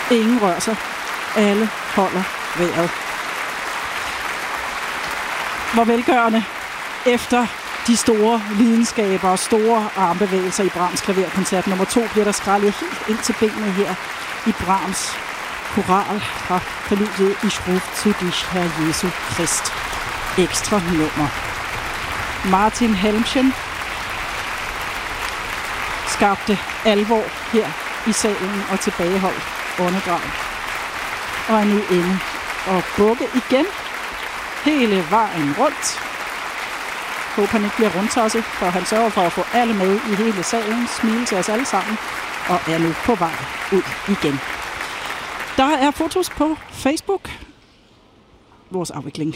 Ingen rører sig. Alle holder vejret. Hvor velgørende efter de store lidenskaber og store armbevægelser i Brahms klaverkoncert nummer 2 bliver der skrællet helt ind til benene her i Brahms koral fra præludiet Ich ruf zu dich, Herr Jesu Christ. Ekstra nummer. Martin Helmchen skabte alvor her i salen og tilbageholdt åndedrag. Og er nu inde og bukke igen hele vejen rundt. Håber han ikke bliver rundtosset, for han sørger for at få alle med i hele salen, smile til os alle sammen, og er nu på vej ud igen. Der er fotos på Facebook. Vores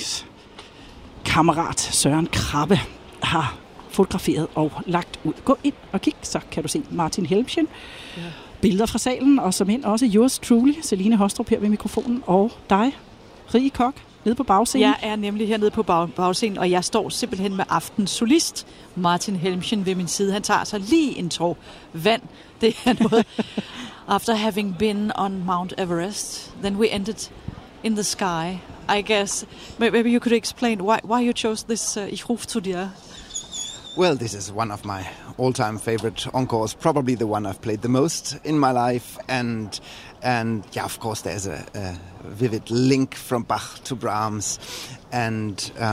afviklingskammerat Søren Krabbe har fotograferet og lagt ud. Gå ind og kig, så kan du se Martin Helmchen. Ja. Billeder fra salen, og som end også yours truly, Celine Hostrup her ved mikrofonen, og dig, Rie Kok, nede på bagscenen. Jeg er nemlig hernede på bagscenen, og jeg står simpelthen med aftens solist, Martin Helmchen, ved min side. Han tager sig lige en tår vand. Det er noget. After having been on Mount Everest, then we ended in the sky. I guess maybe you could explain why you chose this Ich ruf zu dir. Well, this is one of my all-time favorite encores, probably the one I've played the most in my life, and yeah, of course, there's a vivid link from Bach to Brahms, and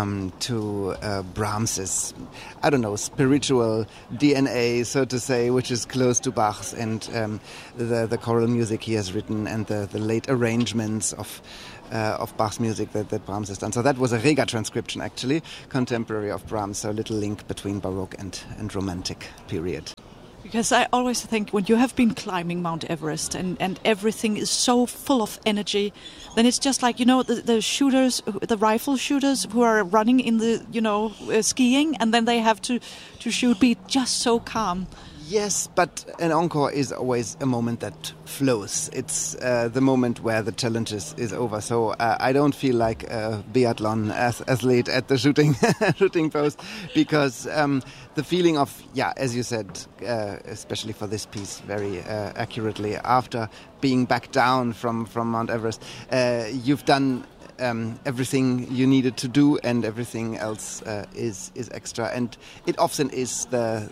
to Brahms's, I don't know, spiritual DNA, so to say, which is close to Bach's, and the choral music he has written, and the late arrangements of Bach's music that Brahms has done. So that was a Rega transcription, actually, contemporary of Brahms, so a little link between Baroque and Romantic period. Because I always think when you have been climbing Mount Everest and everything is so full of energy, then it's just like, the shooters, the rifle shooters who are running in the, skiing, and then they have to shoot, be just so calm. Yes, but an encore is always a moment that flows. It's the moment where the challenge is over. So I don't feel like a biathlon athlete at the shooting post, because the feeling of, as you said, especially for this piece, very accurately, after being back down from Mount Everest, you've done everything you needed to do, and everything else is extra. And it often is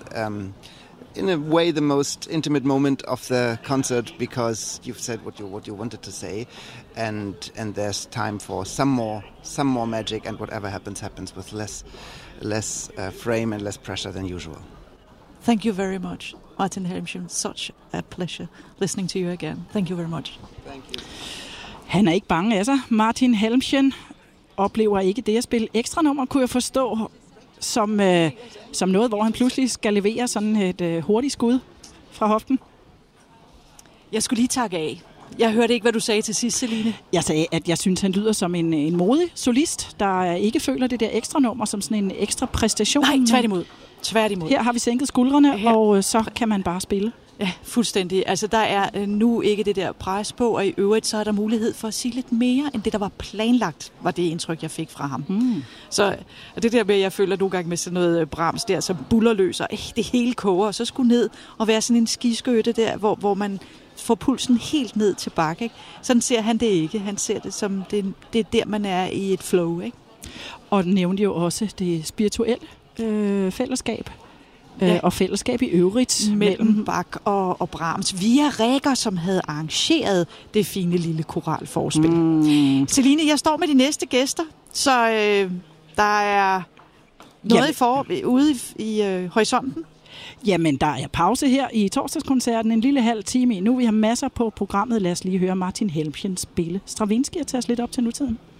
in a way, the most intimate moment of the concert, because you've said what you wanted to say, and there's time for some more magic, and whatever happens with less frame and less pressure than usual. Thank you very much, Martin Helmchen. Such a pleasure listening to you again. Thank you very much. Thank you. Han er ikke bange af sig. Martin Helmchen oplever ikke det at spille ekstra nummer, kunne jeg forstå, som noget, hvor han pludselig skal levere sådan et hurtigt skud fra hoften. Jeg skulle lige takke af. Jeg hørte ikke, hvad du sagde til sidst, Celine. Jeg sagde, at jeg synes, han lyder som en modig solist, der ikke føler det der ekstra nummer som sådan en ekstra præstation. Nej, tværtimod. Her har vi sænket skuldrene, og så kan man bare spille. Ja, fuldstændig. Altså, der er nu ikke det der pres på, og i øvrigt, så er der mulighed for at sige lidt mere, end det, der var planlagt, var det indtryk, jeg fik fra ham. Så det der med, jeg føler nogle gange med sådan noget Brahms der, som bullerløs, og det hele koger, og så skulle ned og være sådan en skiskøtte der, hvor man får pulsen helt ned til bakke. Ikke? Sådan ser han det ikke. Han ser det som, det er der, man er i et flow. Ikke? Og den nævnte jo også det spirituelle fællesskab. Og fællesskab i øvrigt mellem Bach og Brahms via Rega, som havde arrangeret det fine lille koralforspil. Celine, jeg står med de næste gæster, så der er noget ude i horisonten. Jamen, der er pause her i torsdagskoncerten, en lille halv time. Nu vi har masser på programmet. Lad os lige høre Martin Helmchen spille Stravinsky og tage os lidt op til nutiden.